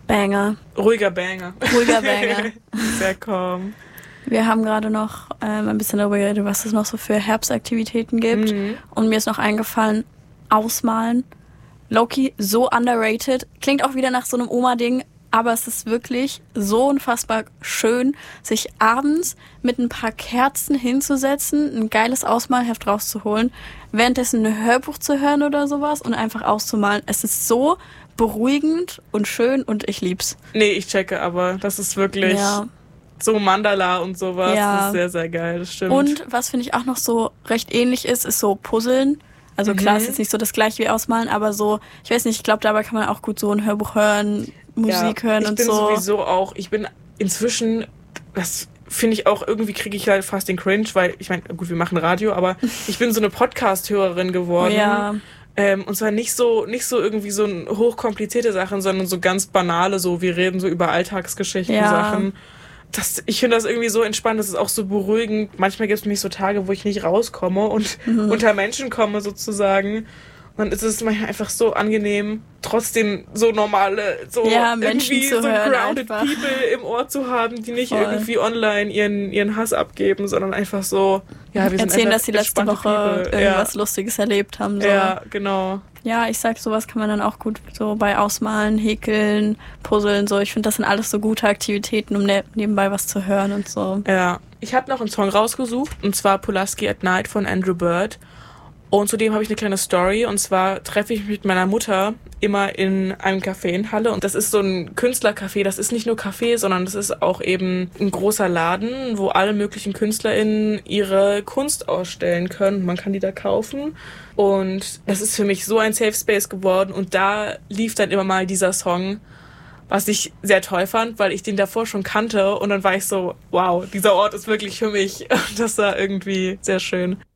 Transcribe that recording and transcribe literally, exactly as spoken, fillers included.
Banger. Ruhiger Banger. Ruhiger Banger. Sehr calm. Wir haben gerade noch ähm, ein bisschen darüber geredet, was es noch so für Herbstaktivitäten gibt. Mhm. Und mir ist noch eingefallen, Ausmalen. Low-key, so underrated. Klingt auch wieder nach so einem Oma-Ding, aber es ist wirklich so unfassbar schön, sich abends mit ein paar Kerzen hinzusetzen, ein geiles Ausmalheft rauszuholen, währenddessen ein Hörbuch zu hören oder sowas und einfach auszumalen. Es ist so beruhigend und schön und ich lieb's. Nee, ich checke, aber das ist wirklich Ja. so Mandala und sowas. Ja. Das ist sehr, sehr geil, das stimmt. Und was finde ich auch noch so recht ähnlich ist, ist so Puzzeln. Also klar, Mhm. ist jetzt nicht so das gleiche wie Ausmalen, aber so, ich weiß nicht, ich glaube, dabei kann man auch gut so ein Hörbuch hören, Musik ja, hören ich und bin so. sowieso auch, ich bin inzwischen, das finde ich auch, irgendwie kriege ich halt fast den Cringe, weil, ich meine, gut, wir machen Radio, aber ich bin so eine Podcast-Hörerin geworden. Ja. Ähm, und zwar nicht so, nicht so irgendwie so hochkomplizierte Sachen, sondern so ganz banale, so, wir reden so über Alltagsgeschichten, Ja. Sachen. Das, ich finde das irgendwie so entspannt, das ist auch so beruhigend. Manchmal gibt es nämlich so Tage, wo ich nicht rauskomme und Mhm. unter Menschen komme sozusagen. Und es ist manchmal einfach so angenehm, trotzdem so normale, so Ja, Menschen irgendwie zu so hören grounded einfach. people im Ohr zu haben, die nicht Voll. irgendwie online ihren, ihren Hass abgeben, sondern einfach so, ja, wir sind Erzählen, einfach dass sie letzte entspannte Woche people. irgendwas Lustiges erlebt haben. So. Ja, ja, genau. Ja, ich sag, sowas kann man dann auch gut so bei Ausmalen, Häkeln, Puzzeln, so. Ich finde, das sind alles so gute Aktivitäten, um ne- nebenbei was zu hören und so. Ja, ich habe noch einen Song rausgesucht, und zwar Pulaski at Night von Andrew Bird. Und zudem habe ich eine kleine Story, und zwar treffe ich mich mit meiner Mutter immer in einem Café in Halle. Und das ist so ein Künstlercafé, das ist nicht nur Café, sondern das ist auch eben ein großer Laden, wo alle möglichen KünstlerInnen ihre Kunst ausstellen können. Man kann die da kaufen. Und das ist für mich so ein Safe Space geworden. Und da lief dann immer mal dieser Song, was ich sehr toll fand, weil ich den davor schon kannte. Und dann war ich so, wow, dieser Ort ist wirklich für mich. Das war irgendwie sehr schön.